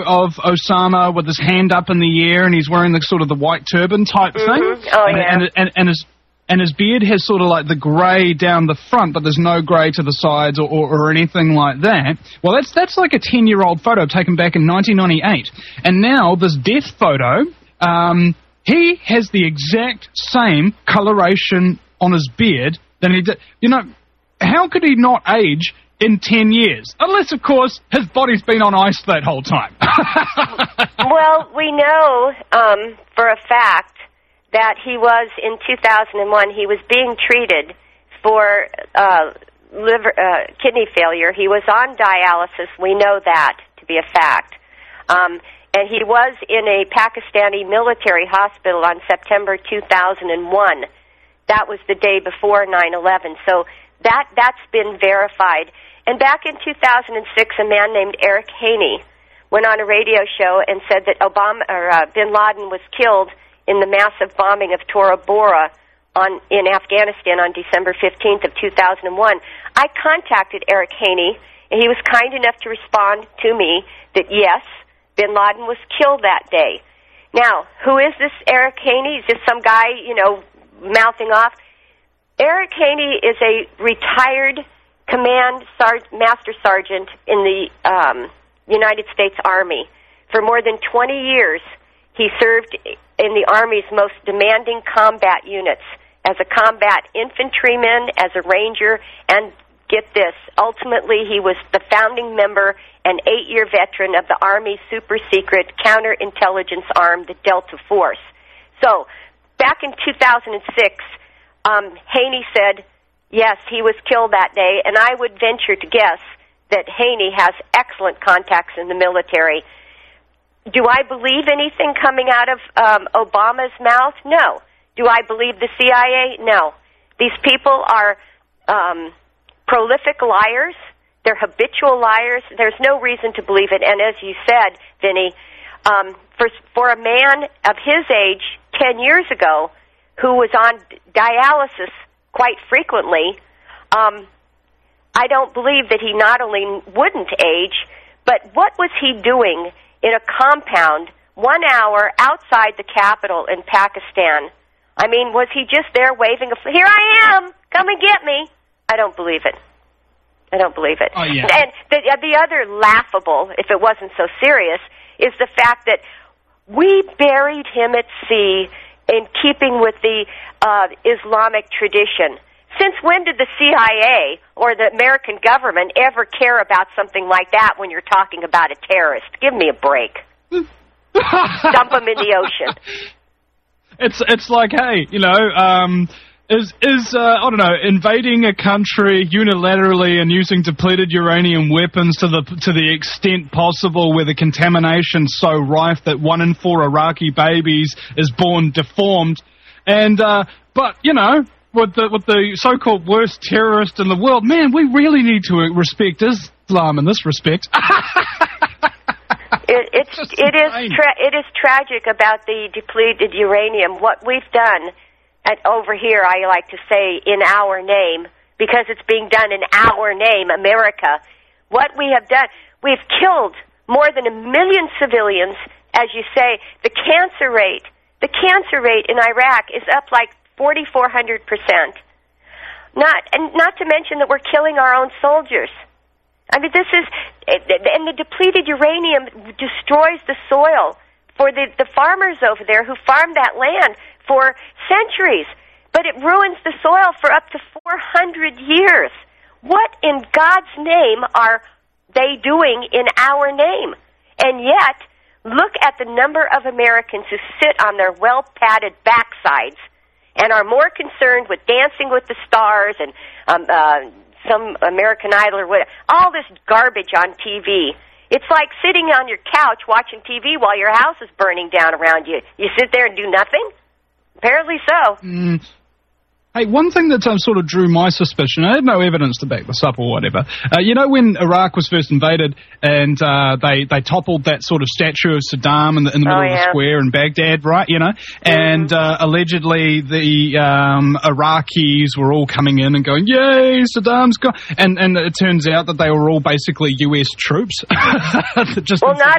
of Osama with his hand up in the air, and he's wearing the sort of the white turban type thing. Oh, yeah. And his beard has sort of like the grey down the front, but there's no grey to the sides or anything like that. Well, that's like a 10-year-old photo taken back in 1998. And now this death photo, he has the exact same coloration on his beard than he did. You know, how could he not age in 10 years? Unless, of course, his body's been on ice that whole time. Well, we know for a fact that he was, in 2001, he was being treated for kidney failure. He was on dialysis. We know that to be a fact. And he was in a Pakistani military hospital on September 2001. That was the day before 9/11. So that's been verified. And back in 2006, a man named Eric Haney went on a radio show and said that bin Laden was killed in the massive bombing of Tora Bora in Afghanistan on December 15th of 2001. I contacted Eric Haney, and he was kind enough to respond to me that, yes, bin Laden was killed that day. Now, who is this Eric Haney? Is this some guy, mouthing off? Eric Haney is a retired Master Sergeant in the United States Army. For more than 20 years, he served in the Army's most demanding combat units as a combat infantryman, as a ranger, and get this, ultimately he was the founding member and 8-year veteran of the Army super-secret counterintelligence arm, the Delta Force. So, back in 2006, Haney said, yes, he was killed that day, and I would venture to guess that Haney has excellent contacts in the military. Do I believe anything coming out of Obama's mouth? No. Do I believe the CIA? No. These people are prolific liars. They're habitual liars. There's no reason to believe it. And as you said, Vinny, for a man of his age 10 years ago who was on dialysis quite frequently, I don't believe that he not only wouldn't age, but what was he doing in a compound 1 hour outside the capital in Pakistan? I mean, was he just there waving here I am, come and get me? I don't believe it. I don't believe it. Oh, yeah. And the other laughable, if it wasn't so serious, is the fact that we buried him at sea in keeping with the Islamic tradition. Since when did the CIA or the American government ever care about something like that when you're talking about a terrorist? Give me a break. Dump him in the ocean. It's like, hey, is I don't know, invading a country unilaterally and using depleted uranium weapons to the extent possible, where the contamination's so rife that 1 in 4 Iraqi babies is born deformed, and but with the so-called worst terrorist in the world, man, we really need to respect Islam in this respect. It is tragic about the depleted uranium. What we've done over here, I like to say, in our name, because it's being done in our name, America. What we have done, we've killed more than 1 million civilians, as you say. The cancer rate in Iraq is up like 4,400%. Not to mention that we're killing our own soldiers. I mean, and the depleted uranium destroys the soil for the farmers over there who farm that land for centuries. But it ruins the soil for up to 400 years. What in God's name are they doing in our name? And yet, look at the number of Americans who sit on their well-padded backsides and are more concerned with Dancing with the Stars and some American Idol or whatever, all this garbage on TV. It's like sitting on your couch watching TV while your house is burning down around you. You sit there and do nothing? Apparently so. Hey, one thing that sort of drew my suspicion, I had no evidence to back this up or whatever, when Iraq was first invaded and they toppled that sort of statue of Saddam in the middle of the square in Baghdad, right, and allegedly the Iraqis were all coming in and going, yay, Saddam's gone, and it turns out that they were all basically U.S. troops. Well, not